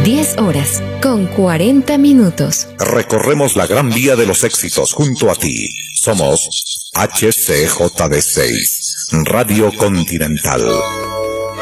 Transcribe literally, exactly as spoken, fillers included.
diez horas con cuarenta minutos. Recorremos la gran vía de los éxitos junto a ti. Somos H C J D seis, Radio Continental.